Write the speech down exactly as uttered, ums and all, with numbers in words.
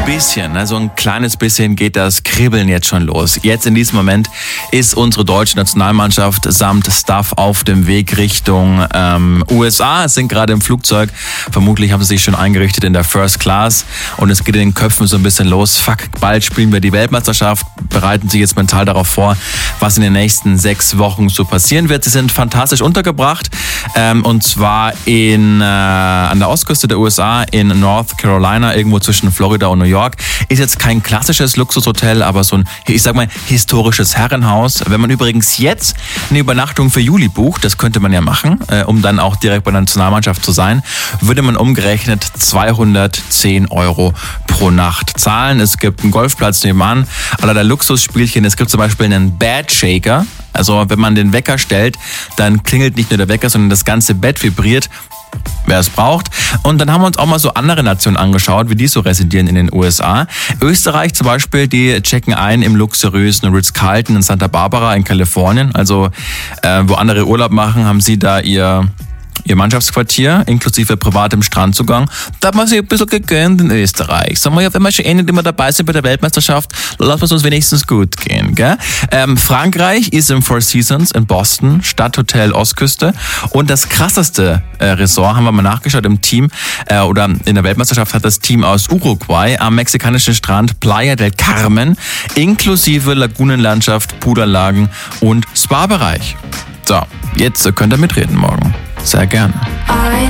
bisschen, ne, so ein kleines bisschen geht das Kribbeln jetzt schon los. Jetzt in diesem Moment ist unsere deutsche Nationalmannschaft samt Staff auf dem Weg Richtung ähm, U S A. Es sind gerade im Flugzeug. Vermutlich haben sie sich schon eingerichtet in der First Class und es geht in den Köpfen so ein bisschen los. Fuck, bald spielen wir die Weltmeisterschaft. Bereiten sich jetzt mental darauf vor, was in den nächsten sechs Wochen so passieren wird. Sie sind fantastisch untergebracht ähm, und zwar in äh, an der Ostküste der U S A in North Carolina, irgendwo zwischen Florida und New York. Ist jetzt kein klassisches Luxushotel, aber so ein, ich sag mal, historisches Herrenhaus. Wenn man übrigens jetzt eine Übernachtung für Juli bucht, das könnte man ja machen, äh, um dann auch direkt bei der Nationalmannschaft zu sein, würde man umgerechnet zweihundertzehn Euro pro Nacht zahlen. Es gibt einen Golfplatz nebenan, allerlei Luxusspielchen. Es gibt zum Beispiel einen Bed Shaker. Also wenn man den Wecker stellt, dann klingelt nicht nur der Wecker, sondern das ganze Bett vibriert, wer es braucht. Und dann haben wir uns auch mal so andere Nationen angeschaut, wie die so residieren in den U S A. Österreich zum Beispiel, die checken ein im luxuriösen Ritz-Carlton in Santa Barbara in Kalifornien. Also äh, wo andere Urlaub machen, haben sie da ihr... Ihr Mannschaftsquartier, inklusive privatem Strandzugang. Da hat man sich ein bisschen gegönnt in Österreich. Sagen wir ja, wenn wir schon eh nicht immer dabei sind bei der Weltmeisterschaft, lassen wir es uns wenigstens gut gehen. Gell? Ähm, Frankreich ist im Four Seasons in Boston, Stadthotel Ostküste. Und das krasseste äh, Resort, haben wir mal nachgeschaut im Team, äh, oder in der Weltmeisterschaft hat das Team aus Uruguay am mexikanischen Strand Playa del Carmen, inklusive Lagunenlandschaft, Poolanlagen und Spa-Bereich. So, jetzt könnt ihr mitreden morgen. Sehr gerne.